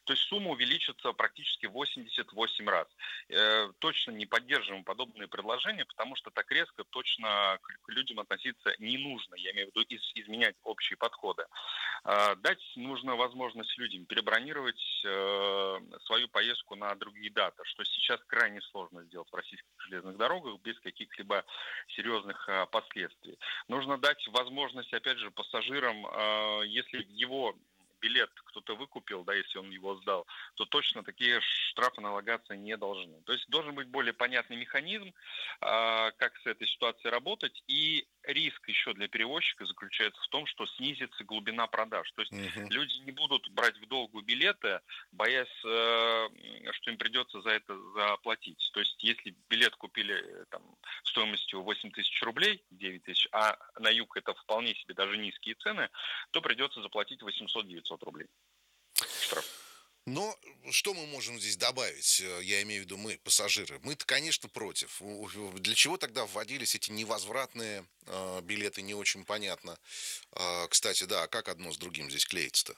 То есть сумма увеличится практически 88 раз. Точно не поддерживаем подобные предложения, потому что так резко точно к людям относиться не нужно. Я имею в виду изменять общие подходы. Дать нужно возможность людям перебронировать свою поездку на другие даты, что сейчас крайне сложно сделать в российских железных дорогах без каких-либо серьезных последствий. Нужно дать возможность, опять же, пассажирам, если его билет кто-то выкупил, да, если он его сдал, то точно такие штрафы налагаться не должны. То есть должен быть более понятный механизм, как с этой ситуацией работать, и риск еще для перевозчика заключается в том, что снизится глубина продаж. То есть Мгм. люди не будут брать в долгую билеты, боясь, что им придется за это заплатить. То есть если билет купили там, стоимостью 8 тысяч рублей, 9 тысяч, а на юг это вполне себе даже низкие цены, то придется заплатить 800-900 рублей штраф. Но что мы можем здесь добавить? Я имею в виду мы, пассажиры. Мы-то, конечно, против. Для чего тогда вводились эти невозвратные билеты, не очень понятно. Кстати, да, а как одно с другим здесь клеится-то?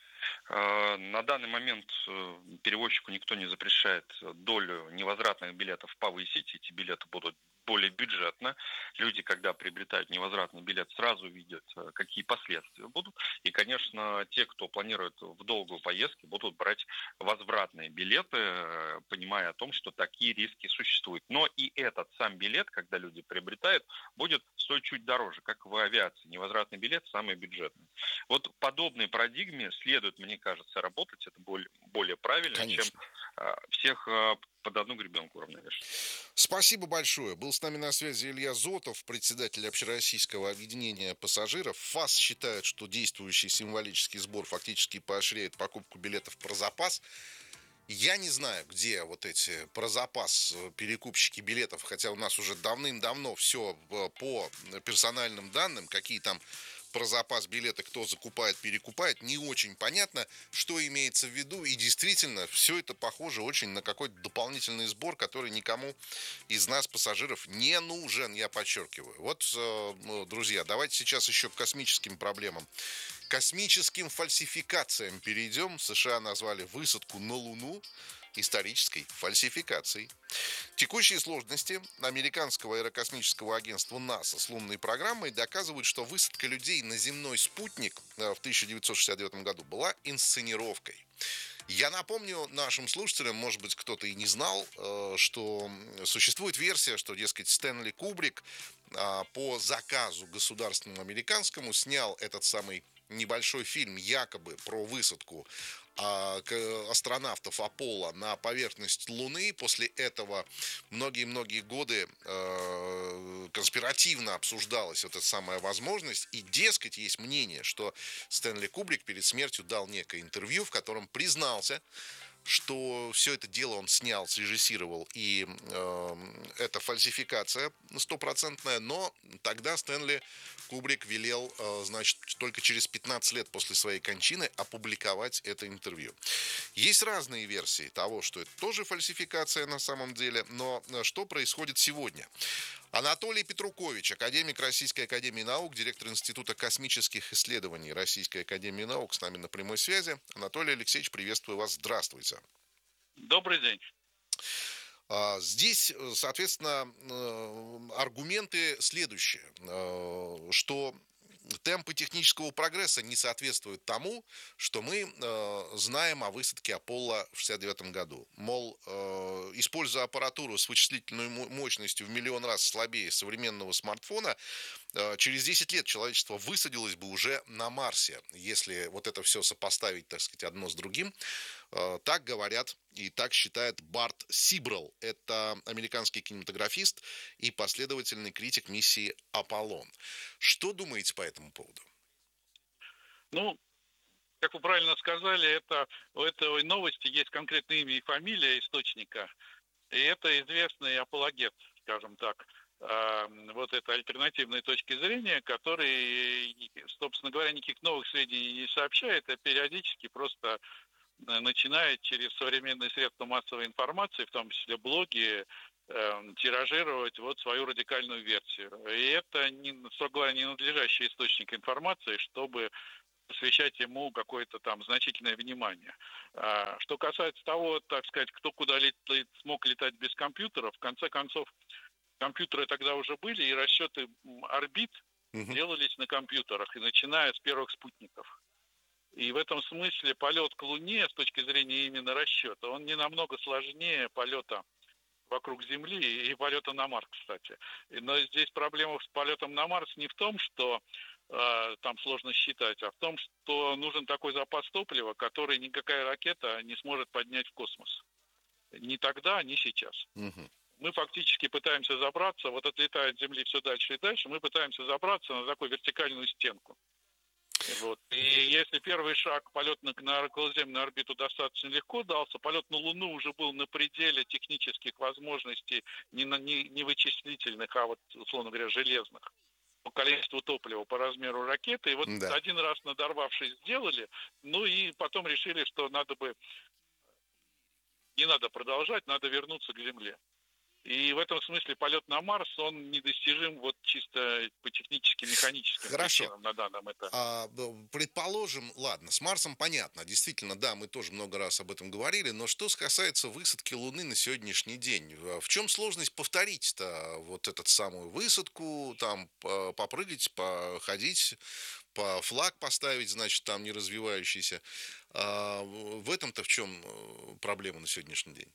На данный момент перевозчику никто не запрещает долю невозвратных билетов повысить. Эти билеты будут более бюджетно. Люди, когда приобретают невозвратный билет, сразу видят, какие последствия будут. И, конечно, те, кто планирует в долгую поездку, будут брать возвратные билеты, понимая о том, что такие риски существуют. Но и этот сам билет, когда люди приобретают, будет стоить чуть дороже, как в авиации. Невозвратный билет самый бюджетный. Вот в подобной парадигме следует, мне кажется, работать. Это более правильно, чем Конечно. всех под одну гребенку равновешивать. Спасибо большое. Был с нами на связи Илья Зотов, председатель Общероссийского объединения пассажиров. ФАС считает, что действующий символический сбор фактически поощряет покупку билетов про запас. Я не знаю, где вот эти про запас перекупщики билетов, хотя у нас уже давным-давно все по персональным данным, какие там про запас билеты, кто закупает, перекупает, не очень понятно, что имеется в виду. И действительно, все это похоже очень на какой-то дополнительный сбор, который никому из нас, пассажиров, не нужен, я подчеркиваю. Вот, друзья, давайте сейчас еще к космическим проблемам. Космическим фальсификациям перейдем. США назвали высадку на Луну исторической фальсификацией. Текущие сложности американского аэрокосмического агентства НАСА с лунной программой доказывают, что высадка людей на земной спутник в 1969 году была инсценировкой. Я напомню нашим слушателям, может быть, кто-то и не знал, что существует версия, что, дескать, Стэнли Кубрик по заказу государственному американскому снял этот самый небольшой фильм якобы про высадку астронавтов Аполло на поверхность Луны. После этого многие-многие годы конспиративно обсуждалась вот эта самая возможность. И, дескать, есть мнение, что Стэнли Кубрик перед смертью дал некое интервью, в котором признался, что все это дело он снял, срежиссировал, и это фальсификация стопроцентная, но тогда Стэнли Кубрик велел, значит, только через 15 лет после своей кончины опубликовать это интервью. Есть разные версии того, что это тоже фальсификация на самом деле, но что происходит сегодня? Анатолий Петрукович, академик Российской академии наук, директор Института космических исследований Российской академии наук, с нами на прямой связи. Анатолий Алексеевич, приветствую вас. Здравствуйте. Добрый день. Здесь, соответственно, аргументы следующие, что темпы технического прогресса не соответствуют тому, что мы знаем о высадке Аполло в 1969 году. Мол, используя аппаратуру с вычислительной мощностью в миллион раз слабее современного смартфона, через 10 лет человечество высадилось бы уже на Марсе, если вот это все сопоставить, так сказать, одно с другим. Так говорят и так считает Барт Сибрал. Это американский кинематографист и последовательный критик миссии «Аполлон». Что думаете по этому поводу? Ну, как вы правильно сказали, у этой новости есть конкретное имя и фамилия источника, и это известный апологет, скажем так, вот этой альтернативной точки зрения, который, собственно говоря, никаких новых сведений не сообщает, а периодически просто начинает через современные средства массовой информации, в том числе блоги, тиражировать вот свою радикальную версию. И это, строго говоря, ненадлежащий источник информации, чтобы посвящать ему какое-то там значительное внимание. Что касается того, так сказать, кто куда смог летать без компьютеров, в конце концов, компьютеры тогда уже были, и расчеты орбит делались на компьютерах, и начиная с первых спутников. И в этом смысле полет к Луне, с точки зрения именно расчета, он не намного сложнее полета вокруг Земли и полета на Марс, кстати. Но здесь проблема с полетом на Марс не в том, что там сложно считать, а в том, что нужен такой запас топлива, который никакая ракета не сможет поднять в космос. Ни тогда, ни сейчас. Мы фактически пытаемся забраться, вот отлетая от Земли все дальше и дальше, мы пытаемся забраться на такую вертикальную стенку. Вот. И если первый шаг, полет на околоземную орбиту, достаточно легко дался, полет на Луну уже был на пределе технических возможностей, не вычислительных, а вот, условно говоря, железных, по количеству топлива, по размеру ракеты. И вот один раз надорвавшись сделали, ну и потом решили, что не надо продолжать, надо вернуться к Земле. И в этом смысле полет на Марс, он недостижим вот чисто по техническим, механическим причинам на данном этапе. Предположим, ладно, с Марсом понятно, действительно, да, мы тоже много раз об этом говорили, но что касается высадки Луны на сегодняшний день, в чем сложность повторить-то вот эту самую высадку, там попрыгать, походить, по флаг поставить, значит, там не развивающийся. В этом-то в чем проблема на сегодняшний день?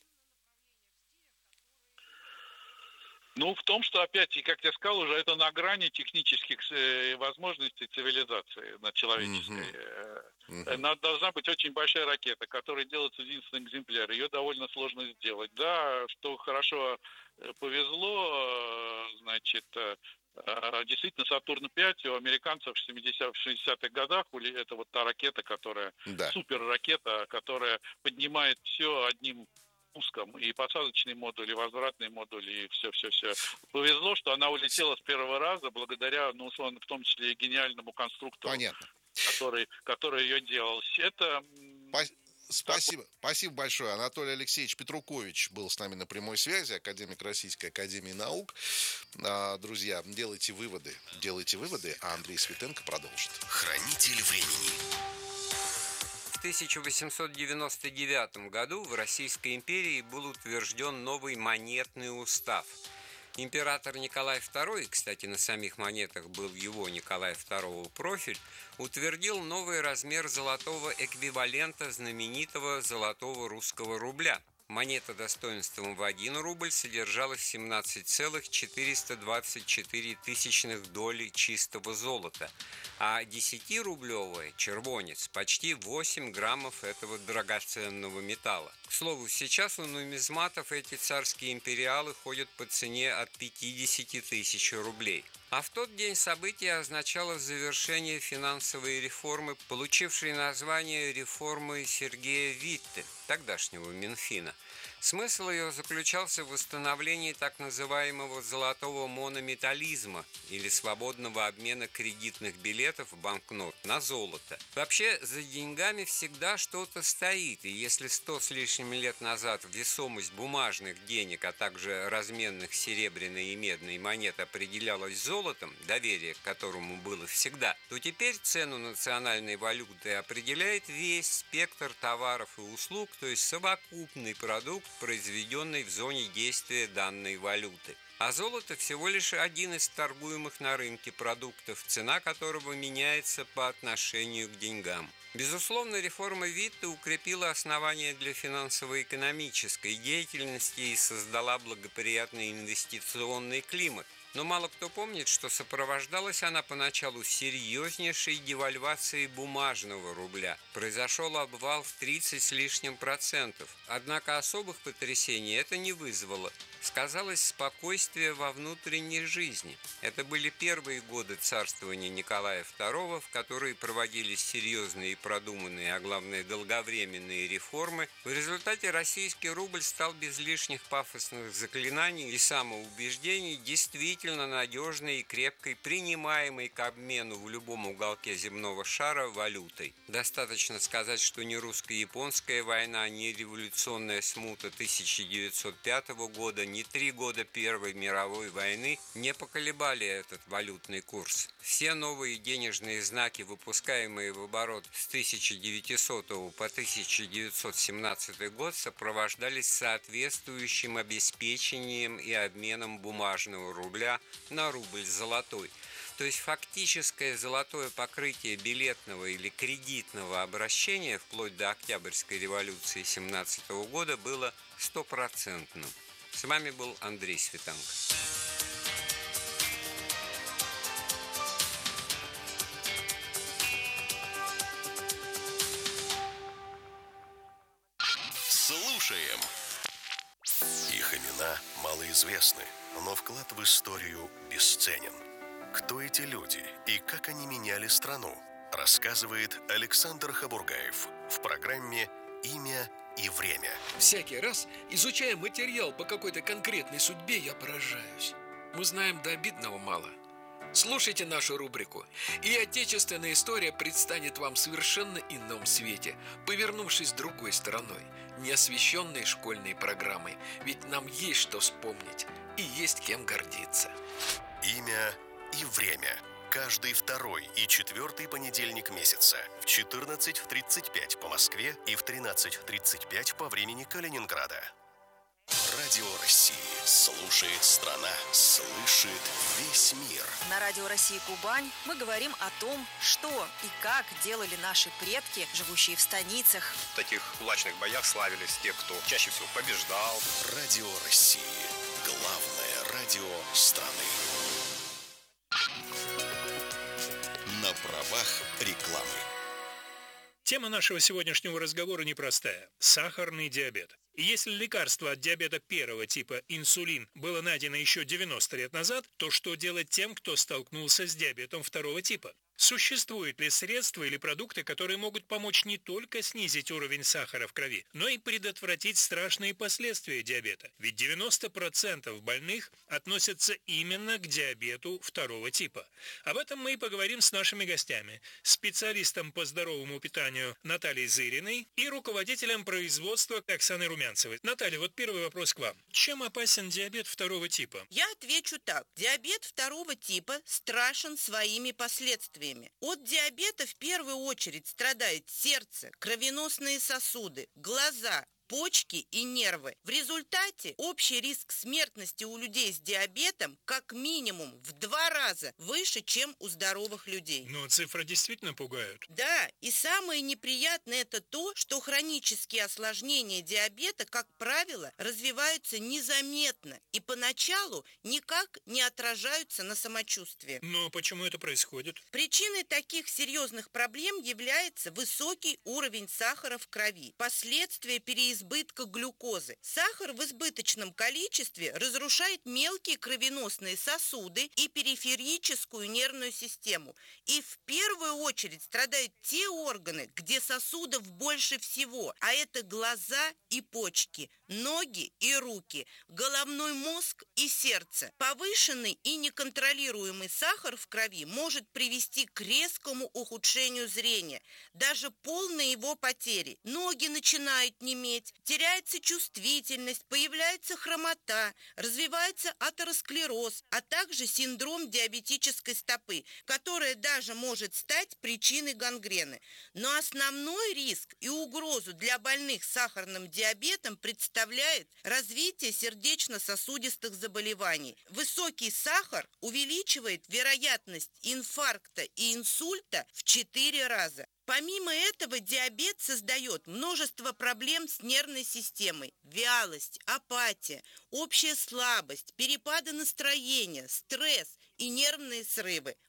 Ну, в том, что, опять, и как я сказал уже, это на грани технических возможностей цивилизации человеческой. Должна быть очень большая ракета, которая делается в единственном экземпляре. Ее довольно сложно сделать. Да, что хорошо повезло, значит, действительно, Сатурн-5 у американцев в 60-х годах, это вот та ракета, которая, суперракета, которая поднимает все одним пуском, и посадочный модуль, и возвратный модуль, и все. Повезло, что она улетела с первого раза благодаря, ну, условно, в том числе и гениальному конструктору, который ее делал. Это... Спасибо большое. Анатолий Алексеевич Петрукович был с нами на прямой связи, академик Российской академии наук. Друзья, делайте выводы, а Андрей Светенко продолжит. Хранитель времени. В 1899 году в Российской империи был утвержден новый монетный устав. Император Николай II, кстати, на самих монетах был его Николая II профиль, утвердил новый размер золотого эквивалента знаменитого золотого русского рубля. Монета достоинством в 1 рубль содержала 17,424 доли чистого золота, а 10-рублевая червонец почти 8 граммов этого драгоценного металла. К слову, сейчас у нумизматов эти царские империалы ходят по цене от 50 тысяч рублей. А в тот день событие означало завершение финансовой реформы, получившей название реформы Сергея Витте, тогдашнего Минфина. Смысл ее заключался в восстановлении так называемого золотого монометаллизма или свободного обмена кредитных билетов банкнот на золото. Вообще, за деньгами всегда что-то стоит, и если 100 с лишним лет назад весомость бумажных денег, а также разменных серебряной и медной монет определялась золотом, доверие к которому было всегда, то теперь цену национальной валюты определяет весь спектр товаров и услуг, то есть совокупный продукт, произведенный в зоне действия данной валюты. А золото всего лишь один из торгуемых на рынке продуктов, цена которого меняется по отношению к деньгам. Безусловно, реформа Витте укрепила основания для финансово-экономической деятельности и создала благоприятный инвестиционный климат. Но мало кто помнит, что сопровождалась она поначалу серьезнейшей девальвацией бумажного рубля. Произошел обвал в 30 с лишним %. Однако особых потрясений это не вызвало. Сказалось спокойствие во внутренней жизни. Это были первые годы царствования Николая II, в которые проводились серьезные и продуманные, а главное долговременные реформы. В результате российский рубль стал без лишних пафосных заклинаний и самоубеждений действительно относительно надежной и крепкой, принимаемой к обмену в любом уголке земного шара валютой. Достаточно сказать, что ни русско-японская война, ни революционная смута 1905 года, ни 3 года Первой мировой войны не поколебали этот валютный курс. Все новые денежные знаки, выпускаемые в оборот с 1900 по 1917 год, сопровождались соответствующим обеспечением и обменом бумажного рубля на рубль золотой. То есть фактическое золотое покрытие билетного или кредитного обращения вплоть до Октябрьской революции 1917 года было стопроцентным. С вами был Андрей Светенко. Слушаем. Их имена малоизвестны, но вклад в историю бесценен. Кто эти люди и как они меняли страну, рассказывает Александр Хабургаев в программе «Имя и время». Всякий раз, изучая материал по какой-то конкретной судьбе, я поражаюсь. Мы знаем до обидного мало. Слушайте нашу рубрику, и отечественная история предстанет вам в совершенно ином свете, повернувшись другой стороной, не освещенной школьной программой. Ведь нам есть что вспомнить и есть кем гордиться. «Имя и время». Каждый второй и четвертый понедельник месяца в 14:35 по Москве и в 13:35 по времени Калининграда. Радио России. Слушает страна. Слышит весь мир. На Радио России Кубань мы говорим о том, что и как делали наши предки, живущие в станицах. В таких кулачных боях славились те, кто чаще всего побеждал. Радио России. Главное радио страны. На правах рекламы. Тема нашего сегодняшнего разговора непростая – сахарный диабет. И если лекарство от диабета первого типа инсулин было найдено еще 90 лет назад, то что делать тем, кто столкнулся с диабетом второго типа? Существуют ли средства или продукты, которые могут помочь не только снизить уровень сахара в крови, но и предотвратить страшные последствия диабета? Ведь 90% больных относятся именно к диабету второго типа. Об этом мы и поговорим с нашими гостями. Специалистом по здоровому питанию Натальей Зыриной и руководителем производства Оксаной Румянцевой. Наталья, вот первый вопрос к вам. Чем опасен диабет второго типа? Я отвечу так. Диабет второго типа страшен своими последствиями. От диабета в первую очередь страдает сердце, кровеносные сосуды, глаза, почки и нервы. В результате общий риск смертности у людей с диабетом как минимум в 2 раза выше, чем у здоровых людей. Но цифры действительно пугают. Да, и самое неприятное это то, что хронические осложнения диабета, как правило, развиваются незаметно и поначалу никак не отражаются на самочувствии. Но почему это происходит? Причиной таких серьезных проблем является высокий уровень сахара в крови, последствия переизбытка глюкозы. Сахар в избыточном количестве разрушает мелкие кровеносные сосуды и периферическую нервную систему. И в первую очередь страдают те органы, где сосудов больше всего, а это глаза и почки, ноги и руки, головной мозг и сердце. Повышенный и неконтролируемый сахар в крови может привести к резкому ухудшению зрения, даже полной его потери. Ноги начинают неметь, теряется чувствительность, появляется хромота, развивается атеросклероз, а также синдром диабетической стопы, которая даже может стать причиной гангрены. Но основной риск и угрозу для больных с сахарным диабетом представляет развитие сердечно-сосудистых заболеваний. Высокий сахар увеличивает вероятность инфаркта и инсульта в 4 раза. Помимо этого, диабет создает множество проблем с нервной системой: вялость, апатия, общая слабость, перепады настроения, стресс и нервные срывы.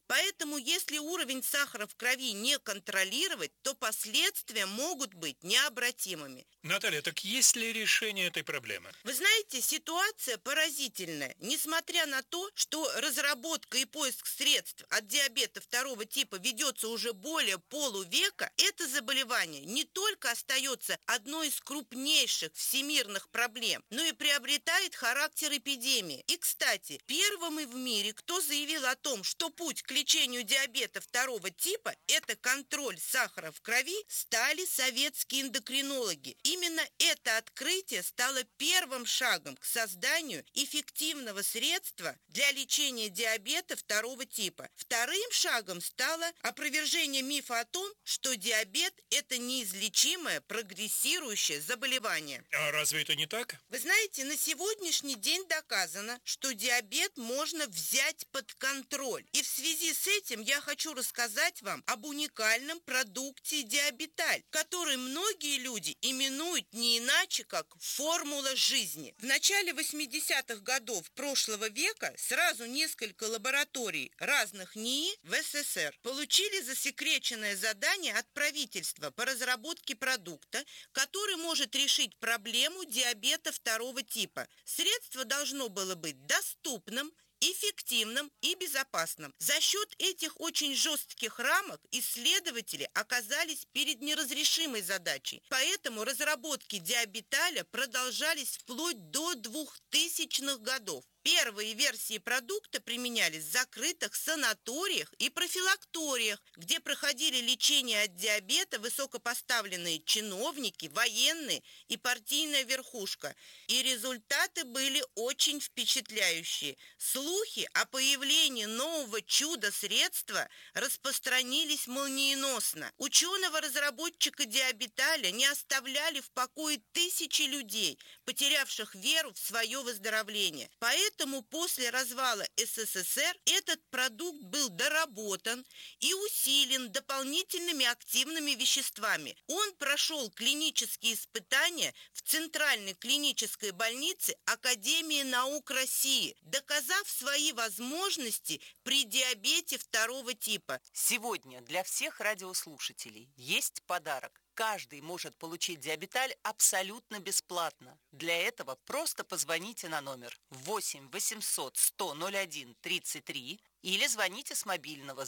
Поэтому, если уровень сахара в крови не контролировать, то последствия могут быть необратимыми. Наталья, так есть ли решение этой проблемы? Вы знаете, ситуация поразительная. Несмотря на то, что разработка и поиск средств от диабета второго типа ведется уже более полувека, это заболевание не только остается одной из крупнейших всемирных проблем, но и приобретает характер эпидемии. И, кстати, первыми в мире, кто заявил о том, что путь к лечению диабета второго типа – это контроль сахара в крови, стали советские эндокринологи. Именно это открытие стало первым шагом к созданию эффективного средства для лечения диабета второго типа. Вторым шагом стало опровержение мифа о том, что диабет – это неизлечимое прогрессирующее заболевание. А разве это не так? Вы знаете, на сегодняшний день доказано, что диабет можно взять под контроль. И в связи с этим я хочу рассказать вам об уникальном продукте Диабеталь, который многие люди именуют не иначе, как формула жизни. В начале 80-х годов прошлого века сразу несколько лабораторий разных НИИ в СССР получили засекреченное задание от правительства по разработке продукта, который может решить проблему диабета второго типа. Средство должно было быть доступным, эффективным и безопасным. За счет этих очень жестких рамок исследователи оказались перед неразрешимой задачей. Поэтому разработки Диабеталя продолжались вплоть до 2000-х годов. Первые версии продукта применялись в закрытых санаториях и профилакториях, где проходили лечение от диабета высокопоставленные чиновники, военные и партийная верхушка. И результаты были очень впечатляющие. Слухи о появлении нового чудо-средства распространились молниеносно. Ученого-разработчика Диабеталя не оставляли в покое тысячи людей, потерявших веру в свое выздоровление. Поэтому после развала СССР этот продукт был доработан и усилен дополнительными активными веществами. Он прошел клинические испытания в Центральной клинической больнице Академии наук России, доказав свои возможности при диабете второго типа. Сегодня для всех радиослушателей есть подарок. Каждый может получить Диабеталь абсолютно бесплатно. Для этого просто позвоните на номер 8 800 100 01 33 или звоните с мобильного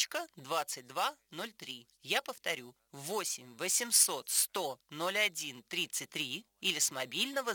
*2203. Я повторю, 8 800 100 01 33 или с мобильного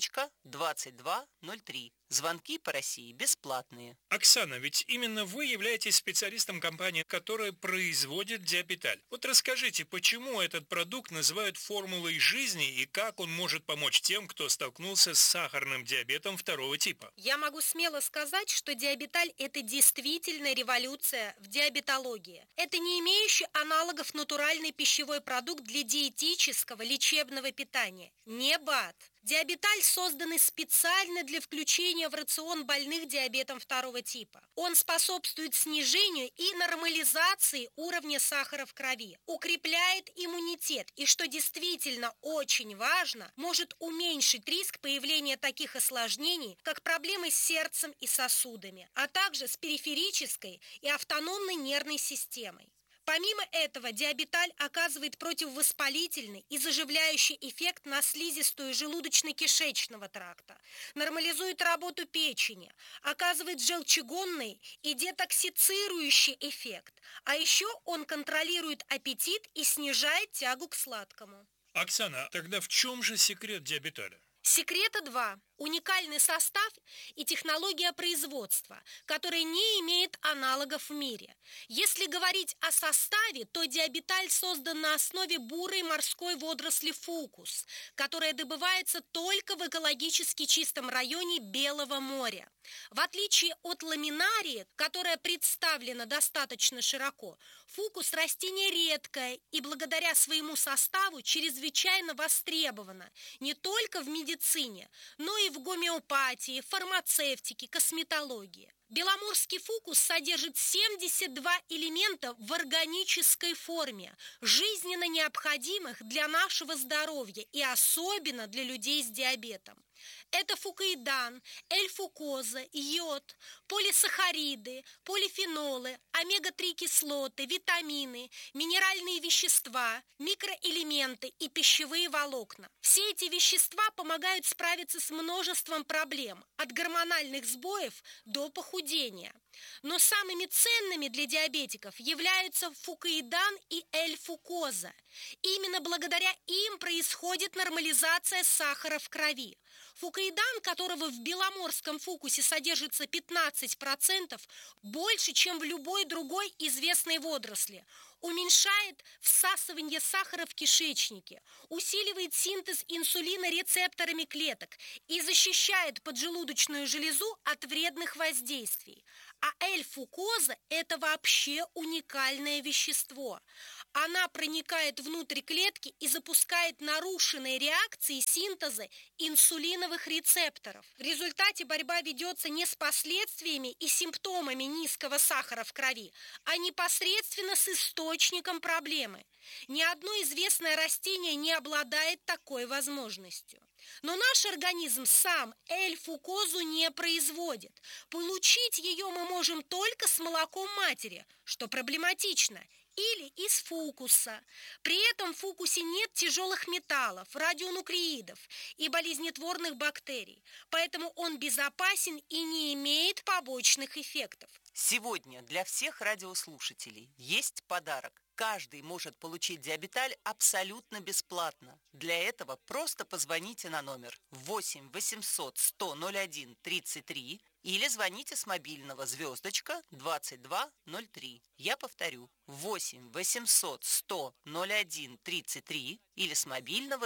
*2203. Звонки по России бесплатные. Оксана, ведь именно вы являетесь специалистом компании, которая производит Диабеталь. Вот расскажите, почему этот продукт называют формулой жизни и как он может помочь тем, кто столкнулся с сахарным диабетом второго типа? Я могу смело сказать, что Диабеталь – это действительно революция в диабетологии. Это не имеющий аналогов натуральный пищевой продукт для диетического лечебного питания. Не БАД. Диабеталь создан специально для включения в рацион больных диабетом второго типа. Он способствует снижению и нормализации уровня сахара в крови, укрепляет иммунитет и, что действительно очень важно, может уменьшить риск появления таких осложнений, как проблемы с сердцем и сосудами, а также с периферической и автономной нервной системой. Помимо этого, Диабеталь оказывает противовоспалительный и заживляющий эффект на слизистую желудочно-кишечного тракта, нормализует работу печени, оказывает желчегонный и детоксицирующий эффект, а еще он контролирует аппетит и снижает тягу к сладкому. Оксана, тогда в чем же секрет Диабеталя? Секрета два. Уникальный состав и технология производства, которая не имеет аналогов в мире. Если говорить о составе, то Диабеталь создан на основе бурой морской водоросли фукус, которая добывается только в экологически чистом районе Белого моря. В отличие от ламинарии, которая представлена достаточно широко, фукус растение редкое и благодаря своему составу чрезвычайно востребовано не только в медицине, но и в гомеопатии, фармацевтике, косметологии. Беломорский фукус содержит 72 элемента в органической форме, жизненно необходимых для нашего здоровья и особенно для людей с диабетом. Это фукоидан, L-фукоза, йод, полисахариды, полифенолы, омега-3 кислоты, витамины, минеральные вещества, микроэлементы и пищевые волокна. Все эти вещества помогают справиться с множеством проблем, от гормональных сбоев до похудения. Но самыми ценными для диабетиков являются фукоидан и L-фукоза. Именно благодаря им происходит нормализация сахара в крови. Фукоидан, которого в беломорском фукусе содержится 15%, больше, чем в любой другой известной водоросли. Уменьшает всасывание сахара в кишечнике, усиливает синтез инсулина рецепторами клеток и защищает поджелудочную железу от вредных воздействий. А L-фукоза – это вообще уникальное вещество. Она проникает внутрь клетки и запускает нарушенные реакции синтеза инсулиновых рецепторов. В результате борьба ведется не с последствиями и симптомами низкого сахара в крови, а непосредственно с источником проблемы. Ни одно известное растение не обладает такой возможностью. Но наш организм сам L-фукозу не производит. Получить ее мы можем только с молоком матери, что проблематично, или из фукуса. При этом в фукусе нет тяжелых металлов, радионуклеидов и болезнетворных бактерий, поэтому он безопасен и не имеет побочных эффектов. Сегодня для всех радиослушателей есть подарок. Каждый может получить диабеталь абсолютно бесплатно. Для этого просто позвоните на номер 8 800 100 01 33 или звоните с мобильного *2203. Я повторю, 8 800 100 01 33 или с мобильного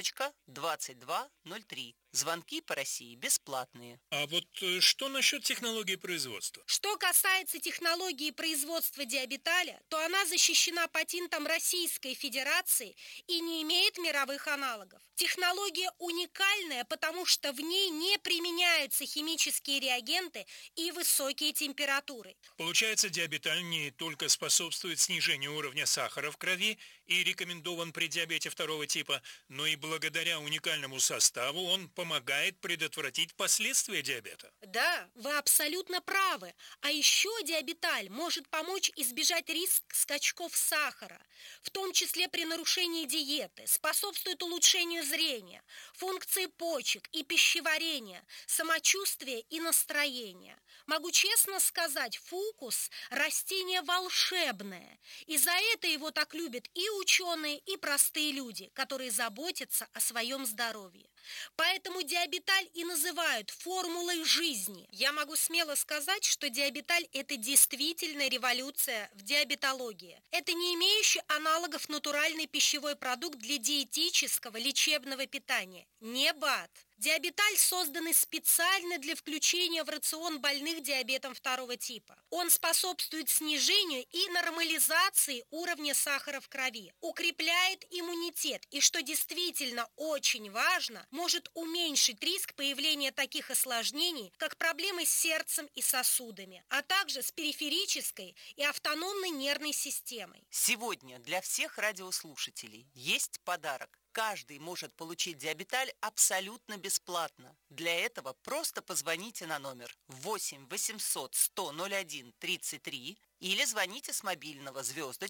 *2203. Звонки по России бесплатные. А вот что насчет технологии производства? Что касается технологии производства диабеталя, то она защищена патентом Российской Федерации и не имеет мировых аналогов. Технология уникальная, потому что в ней не применяются химические реагенты и высокие температуры. Получается, диабеталь не только способствует снижению уровня сахара в крови и рекомендован при диабете второго типа, но и благодаря уникальному составу он помогает предотвратить последствия диабета. Да, вы абсолютно правы. А еще диабеталь может помочь избежать риск скачков сахара, в том числе при нарушении диеты, способствует улучшению зрения, функции почек и пищеварения, самочувствия и настроения. Могу честно сказать, фукус – растение волшебное. И за это его так любят и ученые, и простые люди, которые заботятся о своем здоровье. Поэтому диабеталь и называют формулой жизни. Я могу смело сказать, что диабеталь – это действительно революция в диабетологии. Это не имеющий аналогов натуральный пищевой продукт для диетического лечебного питания. Не БАД. Диабеталь создан специально для включения в рацион больных диабетом второго типа. Он способствует снижению и нормализации уровня сахара в крови, укрепляет иммунитет и, что действительно очень важно, может уменьшить риск появления таких осложнений, как проблемы с сердцем и сосудами, а также с периферической и автономной нервной системой. Сегодня для всех радиослушателей есть подарок. Каждый может получить диабеталь абсолютно бесплатно. Для этого просто позвоните на номер 8 800 100 01 33 или звоните с мобильного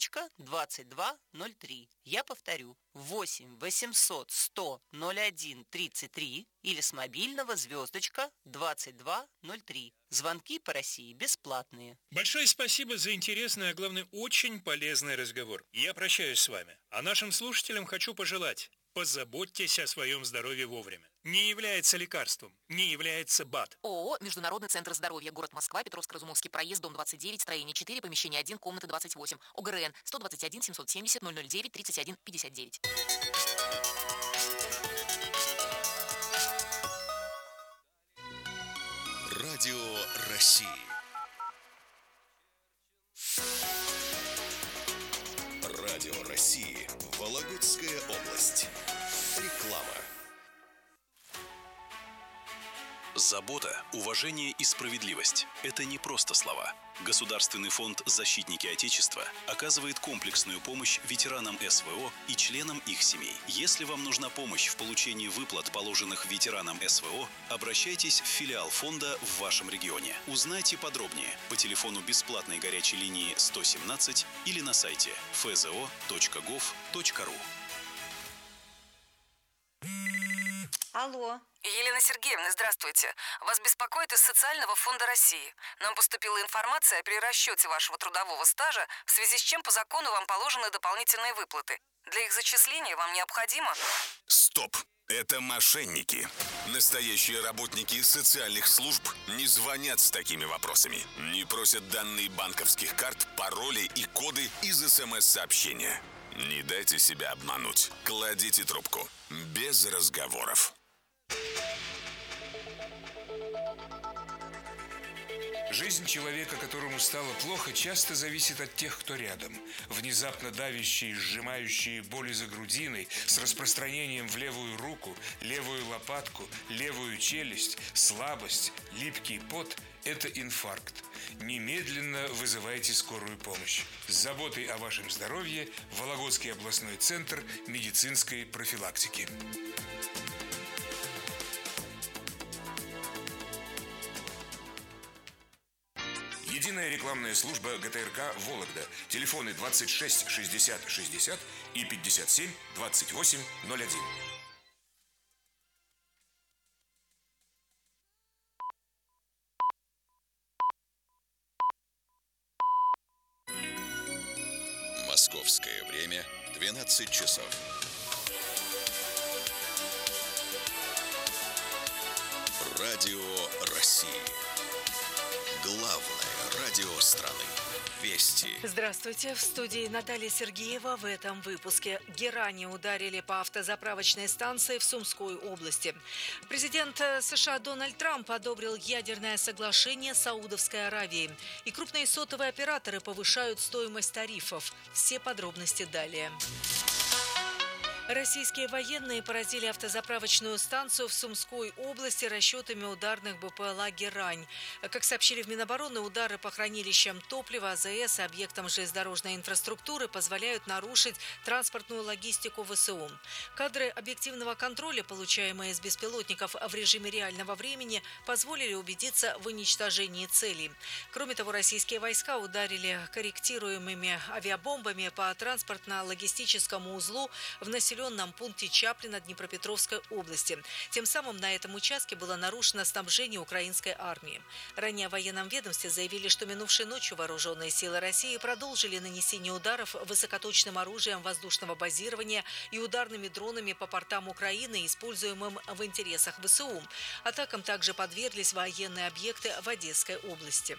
*2203. Я повторю, 8 800 100 01 33 или с мобильного *2203. Звонки по России бесплатные. Большое спасибо за интересный, а главное, очень полезный разговор. Я прощаюсь с вами. А нашим слушателям хочу пожелать: позаботьтесь о своем здоровье вовремя. Не является лекарством, не является БАД. ООО «Международный центр здоровья», город Москва, Петровско-Разумовский проезд, дом 29, строение 4, помещение 1, комната 28, ОГРН 121 770 009 31 59. Радио России. Радио России. Вологодская область. Реклама. Забота, уважение и справедливость – это не просто слова. Государственный фонд «Защитники Отечества» оказывает комплексную помощь ветеранам СВО и членам их семей. Если вам нужна помощь в получении выплат, положенных ветеранам СВО, обращайтесь в филиал фонда в вашем регионе. Узнайте подробнее по телефону бесплатной горячей линии 117 или на сайте fzo.gov.ru. Алло. Елена Сергеевна, здравствуйте. Вас беспокоит из Социального фонда России. Нам поступила информация о перерасчете вашего трудового стажа, в связи с чем по закону вам положены дополнительные выплаты. Для их зачисления вам необходимо... Стоп! Это мошенники. Настоящие работники социальных служб не звонят с такими вопросами. Не просят данные банковских карт, пароли и коды из СМС-сообщения. Не дайте себя обмануть. Кладите трубку. Без разговоров. Жизнь человека, которому стало плохо, часто зависит от тех, кто рядом. Внезапно давящие, сжимающие боли за грудиной, с распространением в левую руку, левую лопатку, левую челюсть, слабость, липкий пот – это инфаркт. Немедленно вызывайте скорую помощь. С заботой о вашем здоровье Вологодский областной центр медицинской профилактики. Единая рекламная служба ГТРК «Вологда». Телефоны 26 60 60 и 57 28 01. Московское время 12 часов. Радио России. Главное радио страны. Вести. Здравствуйте. В студии Наталья Сергеева. В этом выпуске. Герани ударили по автозаправочной станции в Сумской области. Президент США Дональд Трамп одобрил ядерное соглашение с Саудовской Аравией. И крупные сотовые операторы повышают стоимость тарифов. Все подробности далее. Российские военные поразили автозаправочную станцию в Сумской области расчетами ударных БПЛА «Герань». Как сообщили в Минобороны, удары по хранилищам топлива, АЗС и объектам железнодорожной инфраструктуры позволяют нарушить транспортную логистику ВСУ. Кадры объективного контроля, получаемые из беспилотников в режиме реального времени, позволили убедиться в уничтожении целей. Кроме того, российские войска ударили корректируемыми авиабомбами по транспортно-логистическому узлу в населенном пункте Чаплина Днепропетровской области. Тем самым на этом участке было нарушено снабжение украинской армии. Ранее в военном ведомстве заявили, что минувшей ночью вооруженные силы России продолжили нанесение ударов высокоточным оружием воздушного базирования и ударными дронами по портам Украины, используемым в интересах ВСУ. Атакам также подверглись военные объекты в Одесской области.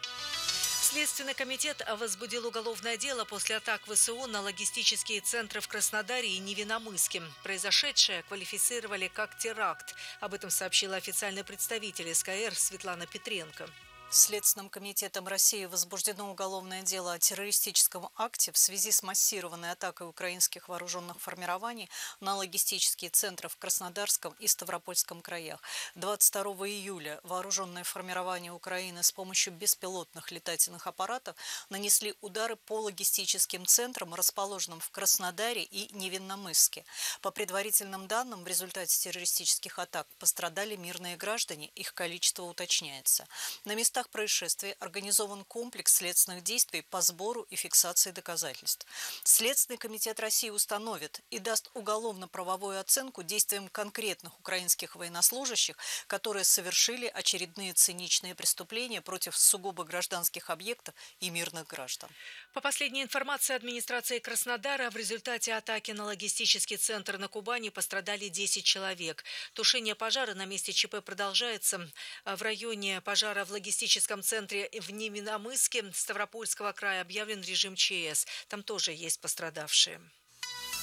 Следственный комитет возбудил уголовное дело после атак ВСУ на логистические центры в Краснодаре и Невиномысске. Произошедшее квалифицировали как теракт. Об этом сообщила официальный представитель СКР Светлана Петренко. Следственным комитетом России возбуждено уголовное дело о террористическом акте в связи с массированной атакой украинских вооруженных формирований на логистические центры в Краснодарском и Ставропольском краях. 22 июля вооруженные формирования Украины с помощью беспилотных летательных аппаратов нанесли удары по логистическим центрам, расположенным в Краснодаре и Невинномысске. По предварительным данным, в результате террористических атак пострадали мирные граждане, их количество уточняется. На местах происшествия организован комплекс следственных действий по сбору и фиксации доказательств. Следственный комитет России установит и даст уголовно-правовую оценку действиям конкретных украинских военнослужащих, которые совершили очередные циничные преступления против сугубо гражданских объектов и мирных граждан. По последней информации администрации Краснодара, в результате атаки на логистический центр на Кубани пострадали 10 человек. Тушение пожара на месте ЧП продолжается. В районе пожара в логистическом центре в Невинномысске Ставропольского края объявлен режим ЧС. Там тоже есть пострадавшие.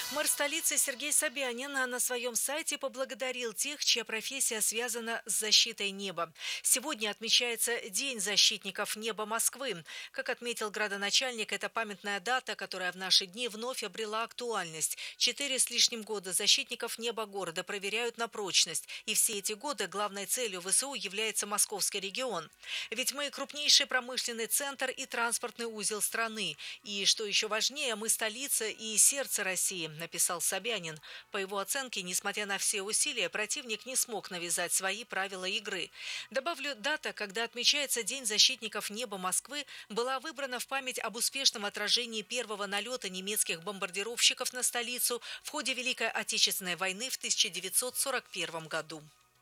Мэр столицы Сергей Собянин на своем сайте поблагодарил тех, чья профессия связана с защитой неба. Сегодня отмечается День защитников неба Москвы. Как отметил градоначальник, это памятная дата, которая в наши дни вновь обрела актуальность. 4 с лишним года защитников неба города проверяют на прочность. И все эти годы главной целью ВСУ является московский регион. Ведь мы крупнейший промышленный центр и транспортный узел страны. И, что еще важнее, мы столица и сердце России, написал Собянин. По его оценке, несмотря на все усилия, противник не смог навязать свои правила игры. Добавлю, дата, когда отмечается День защитников неба Москвы, была выбрана в память об успешном отражении первого налета немецких бомбардировщиков на столицу в ходе Великой Отечественной войны в 1941 году.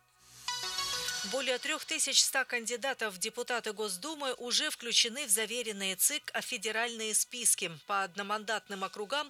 Более 3100 кандидатов в депутаты Госдумы уже включены в заверенные ЦИК федеральные списки. По одномандатным округам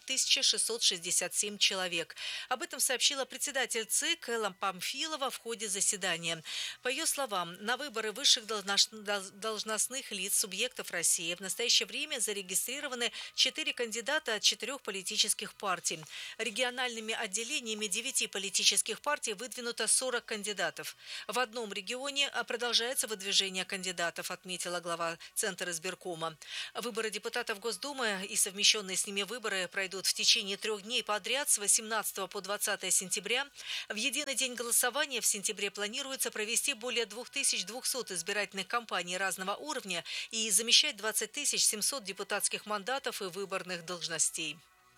1667 человек. Об этом сообщила председатель ЦИК Элла Памфилова в ходе заседания. По ее словам, на выборы высших должностных лиц субъектов России в настоящее время зарегистрированы 4 кандидата от 4 политических партий. Региональными отделениями 9 политических партий выдвинуто 40 кандидатов. В одном регионе продолжается выдвижение кандидатов, отметила глава Центра избиркома. Выборы депутатов Госдумы и совмещенные с ними выборы пройдут в течение 3 дней подряд с 18 по 20 сентября. В единый день голосования в сентябре планируется провести более 2200 избирательных кампаний разного уровня и замещать 20 700 депутатских мандатов и выборных должностей.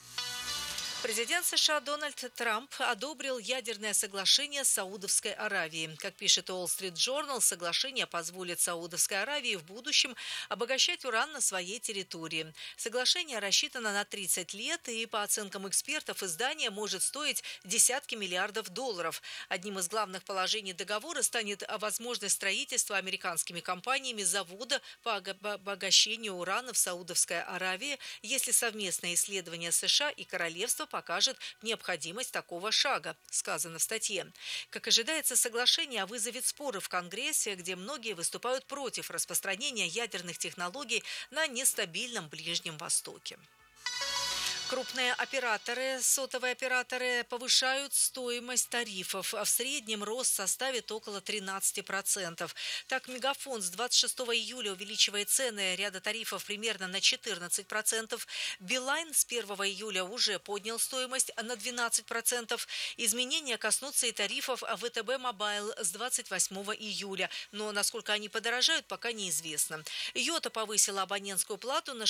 Президент США Дональд Трамп одобрил ядерное соглашение с Саудовской Аравией. Как пишет Wall Street Journal, соглашение позволит Саудовской Аравии в будущем обогащать уран на своей территории. Соглашение рассчитано на 30 лет и, по оценкам экспертов, издание может стоить десятки миллиардов долларов. Одним из главных положений договора станет возможность строительства американскими компаниями завода по обогащению урана в Саудовской Аравии, если совместное исследование США и Королевства покажет необходимость такого шага, сказано в статье. Как ожидается, соглашение вызовет споры в Конгрессе, где многие выступают против распространения ядерных технологий на нестабильном Ближнем Востоке. Крупные операторы, сотовые операторы повышают стоимость тарифов. В среднем рост составит около 13%. Так, Мегафон с 26 июля увеличивает цены ряда тарифов примерно на 14%. Билайн с 1 июля уже поднял стоимость на 12%. Изменения коснутся и тарифов ВТБ Мобайл с 28 июля. Но насколько они подорожают, пока неизвестно. Йота повысила абонентскую плату на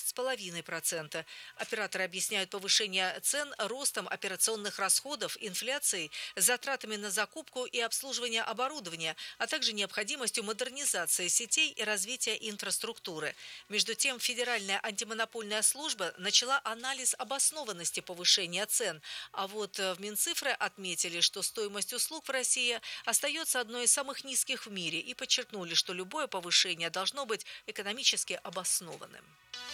16,5%. Операторы объясняют повышение цен ростом операционных расходов, инфляцией, затратами на закупку и обслуживание оборудования, а также необходимостью модернизации сетей и развития инфраструктуры. Между тем, Федеральная антимонопольная служба начала анализ обоснованности повышения цен. А вот в Минцифры отметили, что стоимость услуг в России остается одной из самых низких в мире и подчеркнули, что любое повышение должно быть экономически обоснованным.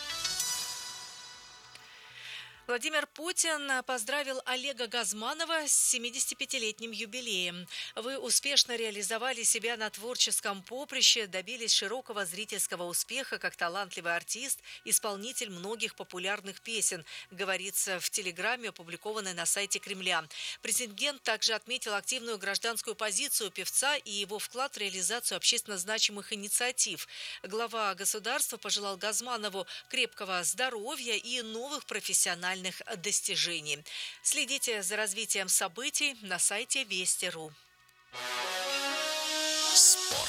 Владимир Путин поздравил Олега Газманова с 75-летним юбилеем. Вы успешно реализовали себя на творческом поприще, добились широкого зрительского успеха как талантливый артист, исполнитель многих популярных песен, говорится в телеграмме, опубликованной на сайте Кремля. Президент также отметил активную гражданскую позицию певца и его вклад в реализацию общественно значимых инициатив. Глава государства пожелал Газманову крепкого здоровья и новых профессиональных достижений. Следите за развитием событий на сайте Вести.ру. Спорт.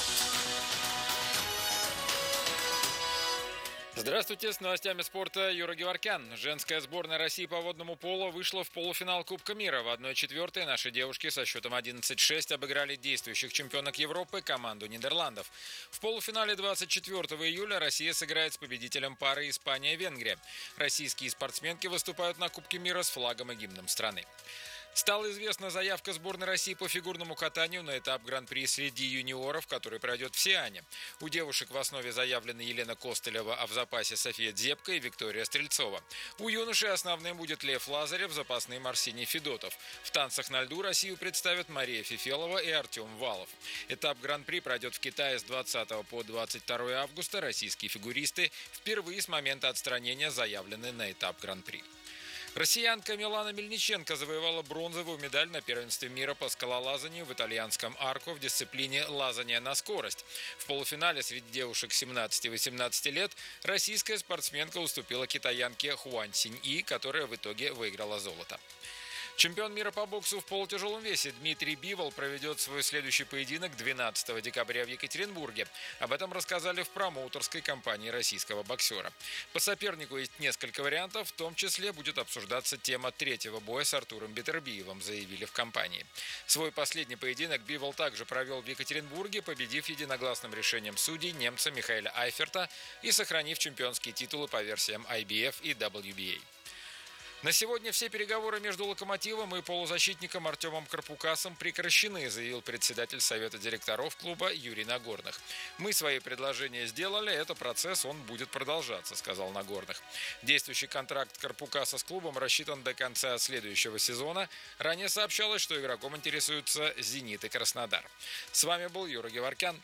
Здравствуйте, с новостями спорта Юра Геворкян. Женская сборная России по водному полу вышла в полуфинал Кубка мира. В 1/4 наши девушки со счетом 11-6 обыграли действующих чемпионок Европы команду Нидерландов. В полуфинале 24 июля Россия сыграет с победителем пары Испания-Венгрия. Российские спортсменки выступают на Кубке мира с флагом и гимном страны. Стала известна заявка сборной России по фигурному катанию на этап Гран-при среди юниоров, который пройдет в Сиане. У девушек в основе заявлены Елена Костылева, а в запасе София Дзепко и Виктория Стрельцова. У юношей основным будет Лев Лазарев, запасным Арсений Федотов. В танцах на льду Россию представят Мария Фефелова и Артем Валов. Этап Гран-при пройдет в Китае с 20 по 22 августа. Российские фигуристы впервые с момента отстранения заявлены на этап Гран-при. Россиянка Милана Мельниченко завоевала бронзовую медаль на первенстве мира по скалолазанию в итальянском Арко в дисциплине лазания на скорость. В полуфинале среди девушек 17-18 лет российская спортсменка уступила китаянке Хуань Синьи, которая в итоге выиграла золото. Чемпион мира по боксу в полутяжелом весе Дмитрий Бивол проведет свой следующий поединок 12 декабря в Екатеринбурге. Об этом рассказали в промоутерской компании российского боксера. По сопернику есть несколько вариантов, в том числе будет обсуждаться тема третьего боя с Артуром Бетербиевым, заявили в компании. Свой последний поединок Бивол также провел в Екатеринбурге, победив единогласным решением судей немца Михаэля Айферта и сохранив чемпионские титулы по версиям IBF и WBA. На сегодня все переговоры между «Локомотивом» и полузащитником Артемом Карпукасом прекращены, заявил председатель совета директоров клуба Юрий Нагорных. «Мы свои предложения сделали, это процесс, он будет продолжаться», сказал Нагорных. Действующий контракт Карпукаса с клубом рассчитан до конца следующего сезона. Ранее сообщалось, что игроком интересуются «Зенит» и «Краснодар». С вами был Юра Геворкян.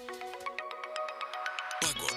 Погода.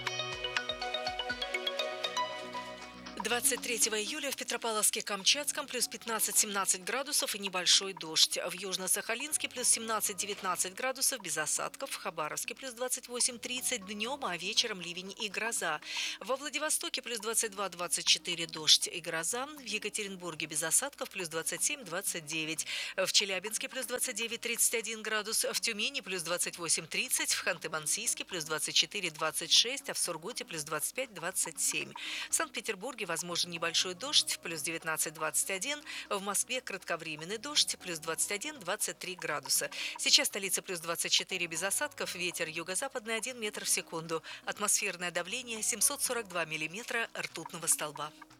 23 июля в Петропавловске-Камчатском плюс 15-17 градусов и небольшой дождь. В Южно-Сахалинске плюс 17-19 градусов без осадков. В Хабаровске плюс 28-30 днем, а вечером ливень и гроза. Во Владивостоке плюс 22-24 дождь и гроза. В Екатеринбурге без осадков плюс 27-29. В Челябинске плюс 29-31 градус. В Тюмени плюс 28-30. В Ханты-Мансийске плюс 24-26. А в Сургуте плюс 25-27. В Санкт-Петербурге возможен небольшой дождь, плюс 19-21. В Москве кратковременный дождь, плюс 21-23 градуса. Сейчас столица плюс 24 без осадков, ветер юго-западный 1 метр в секунду. Атмосферное давление 742 миллиметра ртутного столба.